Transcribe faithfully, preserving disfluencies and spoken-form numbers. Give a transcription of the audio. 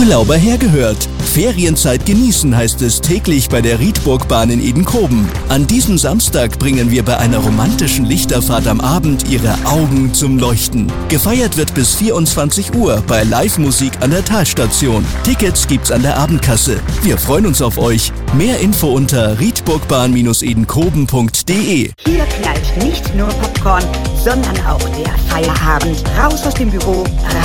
Urlauber hergehört. Ferienzeit genießen heißt es täglich bei der Riedburgbahn in Edenkoben. An diesem Samstag bringen wir bei einer romantischen Lichterfahrt am Abend Ihre Augen zum Leuchten. Gefeiert wird bis vierundzwanzig Uhr bei Live-Musik an der Talstation. Tickets gibt's an der Abendkasse. Wir freuen uns auf euch. Mehr Info unter riedburgbahn edenkoben punkt de. Hier knallt nicht nur Popcorn, sondern auch der Feierabend. Raus aus dem Büro,